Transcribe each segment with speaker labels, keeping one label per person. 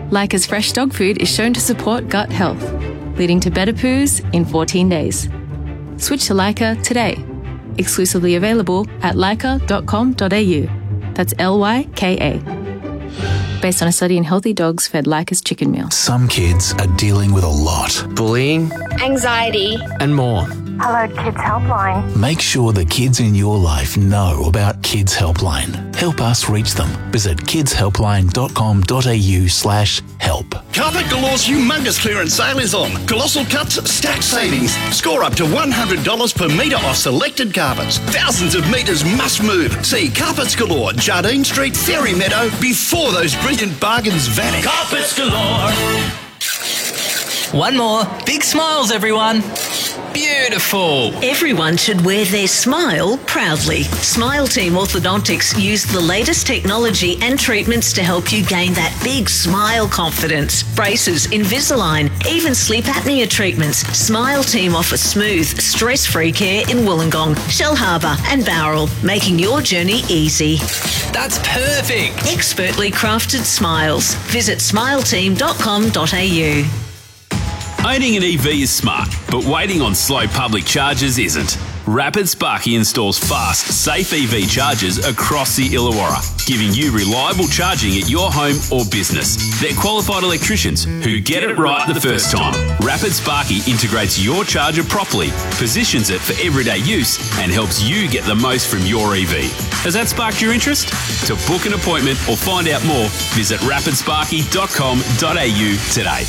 Speaker 1: Leica's fresh dog food is shown to support gut health, leading to better poos in 14 days. Switch to Leica today. Exclusively available at leica.com.au. That's Lyka. Based on a study in healthy dogs fed Leica's chicken meal.
Speaker 2: Some kids are dealing with a lot.
Speaker 3: Bullying,
Speaker 4: anxiety,
Speaker 3: and more.
Speaker 4: Hello Kids Helpline.
Speaker 2: Make sure the kids in your life know about Kids Helpline. Help us reach them. Visit kidshelpline.com.au/help.
Speaker 5: Carpet Galore's humongous clearance sale is on. Colossal cuts, stacked savings. Score up to $100 per metre off selected carpets. Thousands of metres must move. See Carpets Galore, Jardine Street, Fairy Meadow, before those brilliant bargains vanish.
Speaker 6: Carpets Galore.
Speaker 3: One more. Big smiles, everyone. Beautiful.
Speaker 7: Everyone should wear their smile proudly. Smile Team Orthodontics use the latest technology and treatments to help you gain that big smile confidence. Braces, Invisalign, even sleep apnea treatments. Smile Team offers smooth, stress-free care in Wollongong, Shellharbour and Bowral, making your journey easy.
Speaker 3: That's perfect.
Speaker 7: Expertly crafted smiles. Visit smileteam.com.au.
Speaker 8: Owning an EV is smart, but waiting on slow public charges isn't. Rapid Sparky installs fast, safe EV chargers across the Illawarra, giving you reliable charging at your home or business. They're qualified electricians who get it right the first time. Rapid Sparky integrates your charger properly, positions it for everyday use, and helps you get the most from your EV. Has that sparked your interest? To book an appointment or find out more, visit rapidsparky.com.au today.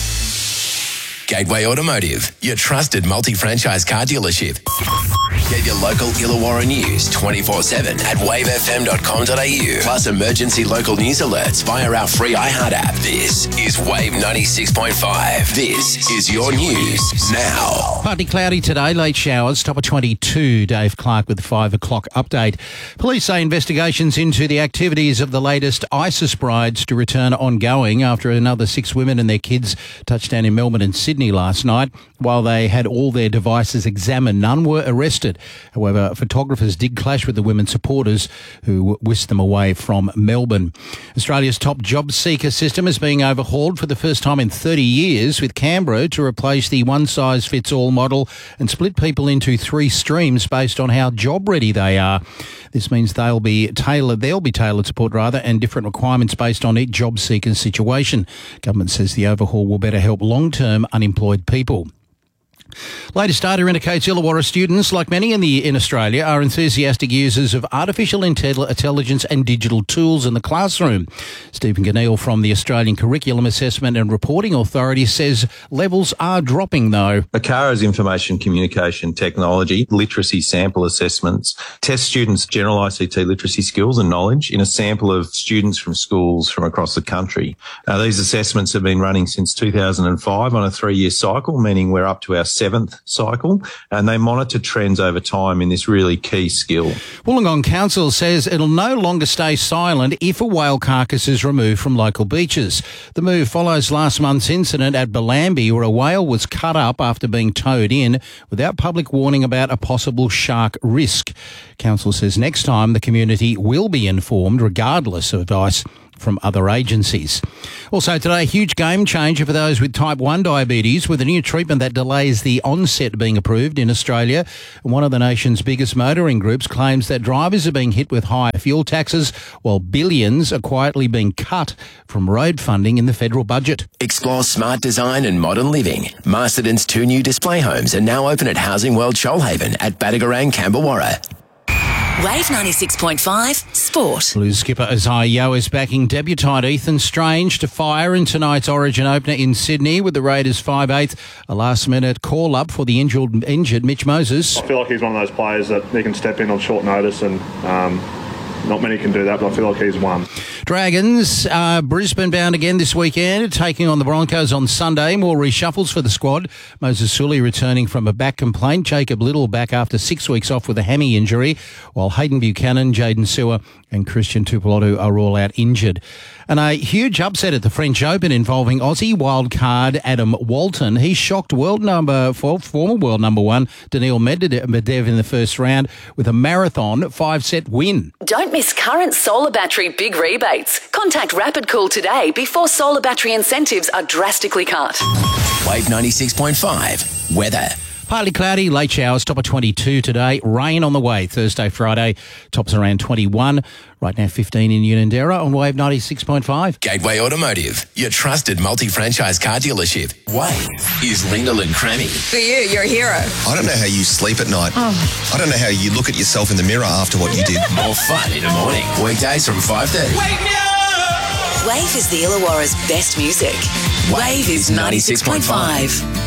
Speaker 9: Gateway Automotive, your trusted multi-franchise car dealership. Get your local Illawarra news 24/7 at wavefm.com.au. Plus emergency local news alerts via our free iHeart app. This is Wave 96.5. This is your news now.
Speaker 10: Partly cloudy today, late showers, top of 22. Dave Clark with the 5 o'clock update. Police say investigations into the activities of the latest ISIS brides to return ongoing after another 6 women and their kids touched down in Melbourne and Sydney last night. While they had all their devices examined, none were arrested. However, photographers did clash with the women's supporters who whisked them away from Melbourne. Australia's top job seeker system is being overhauled for the first time in 30 years, with Canberra to replace the one-size-fits-all model and split people into 3 streams based on how job-ready they are. This means they'll be tailored support and different requirements based on each job seeker's situation. Government says the overhaul will better help long-term unemployed people. Latest data indicates Illawarra students, like many in Australia, are enthusiastic users of artificial intelligence and digital tools in the classroom. Stephen Ganneal from the Australian Curriculum Assessment and Reporting Authority says levels are dropping, though.
Speaker 11: ACARA's information communication technology literacy sample assessments test students' general ICT literacy skills and knowledge in a sample of students from schools from across the country. These assessments have been running since 2005 on a 3-year cycle, meaning we're up to our 7th cycle, and they monitor trends over time in this really key skill.
Speaker 10: Wollongong Council says it'll no longer stay silent if a whale carcass is removed from local beaches. The move follows last month's incident at Bellambi, where a whale was cut up after being towed in without public warning about a possible shark risk. Council says next time the community will be informed regardless of advice from other agencies. Also today, a huge game changer for those with type 1 diabetes, with a new treatment that delays the onset being approved in Australia. And one of the nation's biggest motoring groups claims that drivers are being hit with higher fuel taxes, while billions are quietly being cut from road funding in the federal budget.
Speaker 9: Explore smart design and modern living. Masterton's 2 new display homes are now open at Housing World Shoalhaven at Badagarang, Camberwarra.
Speaker 12: Wave 96.5 Sport.
Speaker 10: Blues skipper Isaiah Yeo is backing debutant Ethan Strange to fire in tonight's Origin opener in Sydney, with the Raiders 5/8 a last-minute call-up for the injured Mitch Moses.
Speaker 13: I feel like he's one of those players that he can step in on short notice, and not many can do that, but I feel like he's one.
Speaker 10: Dragons are Brisbane bound again this weekend, taking on the Broncos on Sunday. More reshuffles for the squad. Moses Sully returning from a back complaint. Jacob Little back after 6 weeks off with a hammy injury, while Hayden Buchanan, Jaden Sewer and Christian Tuipulotu are all out injured. And a huge upset at the French Open involving Aussie wildcard Adam Walton. He shocked former world number 1 Daniil Medvedev in the first round with a marathon 5-set win.
Speaker 12: Don't miss current solar battery big rebate rates. Contact Rapid Cool today before solar battery incentives are drastically cut.
Speaker 9: Wave 96.5 weather.
Speaker 10: Partly cloudy, late showers, top of 22 today. Rain on the way, Thursday, Friday, tops around 21. Right now, 15 in Unanderra on Wave 96.5.
Speaker 9: Gateway Automotive, your trusted multi-franchise car dealership. Wave is Lyndall and Crammy.
Speaker 6: For you, you're a hero.
Speaker 14: I don't know how you sleep at night. I don't know how you look at yourself in the mirror after what you did.
Speaker 9: More fun in the morning. Weekdays from 5:30.
Speaker 12: Wake me up! Wave is the Illawarra's best music. Wave is 96.5.